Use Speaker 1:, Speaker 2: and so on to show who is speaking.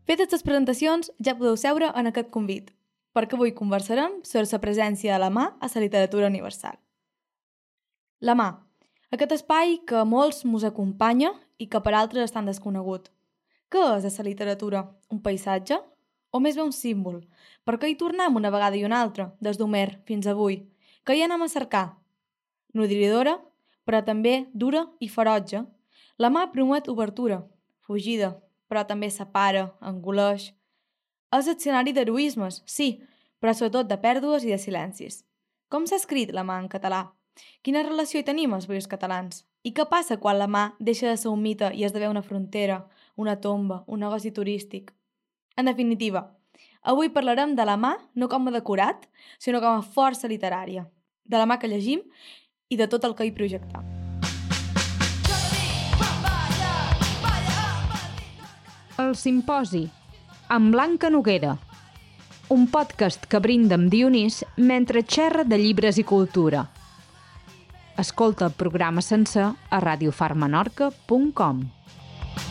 Speaker 1: Fetes les presentacions, ja podeu seure en aquest convit, perquè avui conversarem sobre la presència de la mà a la literatura universal. La mà, aquest espai que a molts mos acompanya i que per altres és tan desconegut. Què és la literatura? Un paisatge? O més bé un símbol? Per què hi tornem una vegada i una altra, des d'Homer fins avui? Què hi anem a cercar? Nodridora, però també dura i ferotge. La mà promet obertura, fugida, però també separa, engoleix. És escenari d'heroismes, sí, però sobretot de pèrdues i de silencis. Com s'ha escrit la mà en català? Quina relació hi tenim els països catalans? I què passa quan la mà deixa de ser un mite i esdevé una frontera, una tomba, un negoci turístic? En definitiva, avui parlarem de la mà no com a decorat, sinó com a força literària, de la mà que llegim i de tot el que hi projectam.
Speaker 2: El Simposi, amb Blanca Noguera, un podcast que brinda amb Dionís mentre xerra de llibres i cultura. Escolta el programa sencer a radiofarmenorca.com.